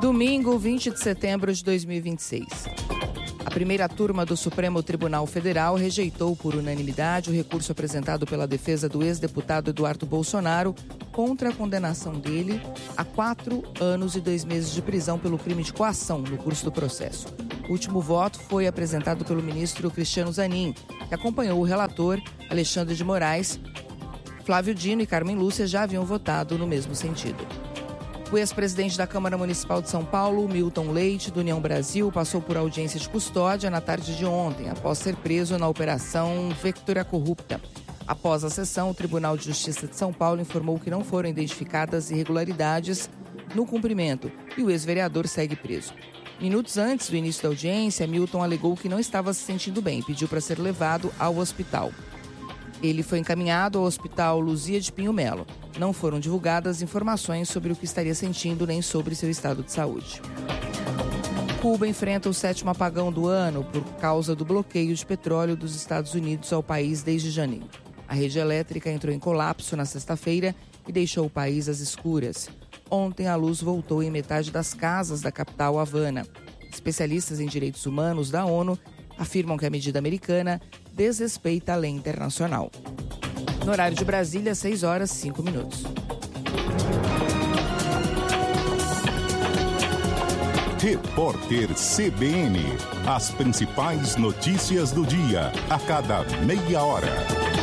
Domingo, 20 de setembro de 2026. A primeira turma do Supremo Tribunal Federal rejeitou por unanimidade o recurso apresentado pela defesa do ex-deputado Eduardo Bolsonaro contra a condenação dele a 4 anos e 2 meses de prisão pelo crime de coação no curso do processo. O último voto foi apresentado pelo ministro Cristiano Zanin, que acompanhou o relator Alexandre de Moraes. Flávio Dino e Carmen Lúcia já haviam votado no mesmo sentido. O ex-presidente da Câmara Municipal de São Paulo, Milton Leite, do União Brasil, passou por audiência de custódia na tarde de ontem, após ser preso na Operação Vectora Corrupta. Após a sessão, o Tribunal de Justiça de São Paulo informou que não foram identificadas irregularidades no cumprimento e o ex-vereador segue preso. Minutos antes do início da audiência, Milton alegou que não estava se sentindo bem e pediu para ser levado ao hospital. Ele foi encaminhado ao Hospital Luzia de Pinho Melo. Não foram divulgadas informações sobre o que estaria sentindo nem sobre seu estado de saúde. Cuba enfrenta o 7º apagão do ano por causa do bloqueio de petróleo dos Estados Unidos ao país desde janeiro. A rede elétrica entrou em colapso na sexta-feira e deixou o país às escuras. Ontem, a luz voltou em metade das casas da capital Havana. Especialistas em direitos humanos da ONU afirmam que a medida americana desrespeita a lei internacional. No horário de Brasília, 6h05. Repórter CBN. As principais notícias do dia, a cada meia hora.